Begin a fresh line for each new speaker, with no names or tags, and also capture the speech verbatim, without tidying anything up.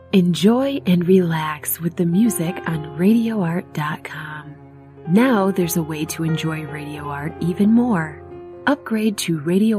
Enjoy and relax with the music on radio art dot com. Now there's a way to enjoy Radio Art even more. Upgrade to Radio